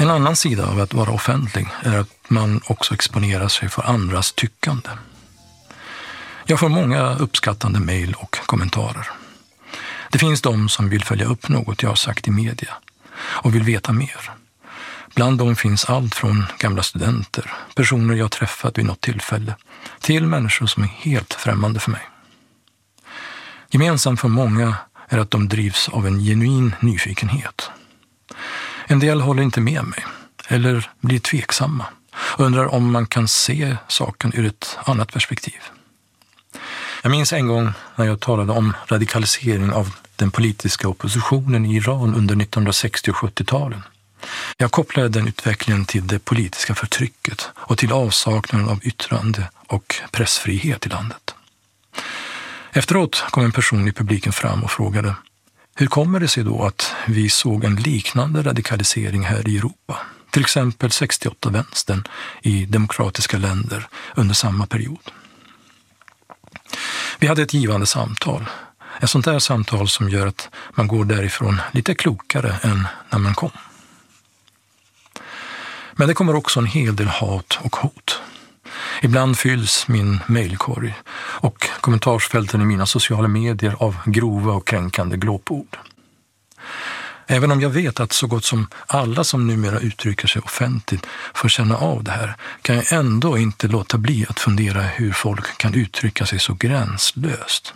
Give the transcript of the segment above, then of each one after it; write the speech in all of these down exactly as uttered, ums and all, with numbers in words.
En annan sida av att vara offentlig är att man också exponerar sig för andras tyckande. Jag får många uppskattande mejl och kommentarer. Det finns de som vill följa upp något jag har sagt i media och vill veta mer. Bland dem finns allt från gamla studenter, personer jag träffat vid något tillfälle, till människor som är helt främmande för mig. Gemensamt för många är att de drivs av en genuin nyfikenhet. En del håller inte med mig, eller blir tveksamma och undrar om man kan se saken ur ett annat perspektiv. Jag minns en gång när jag talade om radikalisering av den politiska oppositionen i Iran under nittonhundrasextio- och sjuttio-talen. Jag kopplade den utvecklingen till det politiska förtrycket och till avsaknaden av yttrande- och pressfrihet i landet. Efteråt kom en person i publiken fram och frågade: hur kommer det sig då att vi såg en liknande radikalisering här i Europa? Till exempel sextioåtta-vänstern i demokratiska länder under samma period. Vi hade ett givande samtal. Ett sånt där samtal som gör att man går därifrån lite klokare än när man kom. Men det kommer också en hel del hat och hot. Ibland fylls min mejlkorg och kommentarsfälten i mina sociala medier av grova och kränkande glåpord. Även om jag vet att så gott som alla som numera uttrycker sig offentligt får känna av det här, kan jag ändå inte låta bli att fundera hur folk kan uttrycka sig så gränslöst.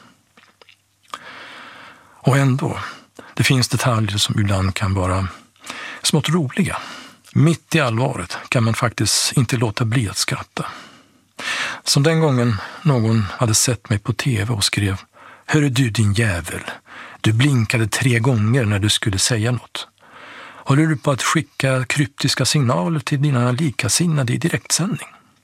Och ändå, det finns detaljer som ibland kan vara smått roliga. Mitt i allvaret kan man faktiskt inte låta bli att skratta. Som den gången någon hade sett mig på tv och skrev: hörru du din jävel, du blinkade tre gånger när du skulle säga något. Håller du på att skicka kryptiska signaler till dina likasinnade i direktsändning?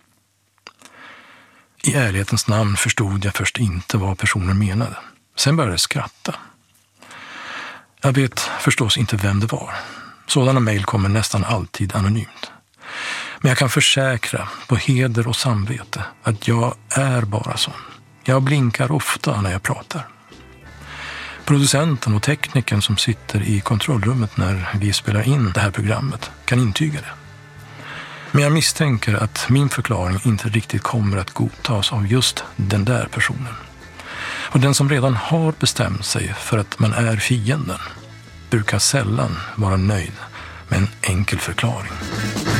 I ärlighetens namn förstod jag först inte vad personen menade. Sen började jag skratta. Jag vet förstås inte vem det var. Sådana mejl kommer nästan alltid anonymt. Men jag kan försäkra på heder och samvete att jag är bara sån. Jag blinkar ofta när jag pratar. Producenten och teknikern som sitter i kontrollrummet när vi spelar in det här programmet kan intyga det. Men jag misstänker att min förklaring inte riktigt kommer att godtas av just den där personen. Och den som redan har bestämt sig för att man är fienden brukar sällan vara nöjd med en enkel förklaring.